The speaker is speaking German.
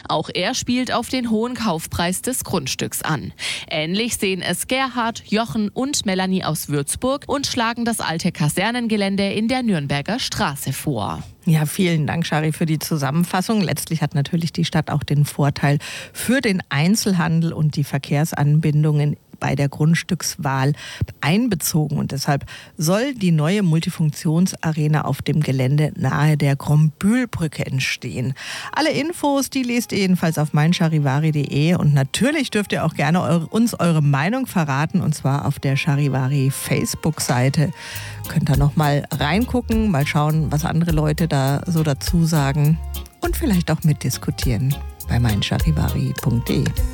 Auch er spielt auf den hohen Kaufpreis des Grundstücks an. Ähnlich sehen es Gerhard, Jochen und Melanie aus Würzburg und schlagen das alte Kasernengelände in der Nürnberger Straße vor. Ja, vielen Dank, Shari, für die Zusammenfassung. Letztlich hat natürlich die Stadt auch den Vorteil für den Einzelhandel und die Verkehrsanbindungen bei der Grundstückswahl einbezogen. Und deshalb soll die neue Multifunktionsarena auf dem Gelände nahe der Grombühlbrücke entstehen. Alle Infos, die lest ihr jedenfalls auf meincharivari.de. Und natürlich dürft ihr auch gerne uns eure Meinung verraten, und zwar auf der Charivari Facebook-Seite. Könnt ihr noch mal reingucken, mal schauen, was andere Leute da so dazu sagen und vielleicht auch mitdiskutieren bei meincharivari.de.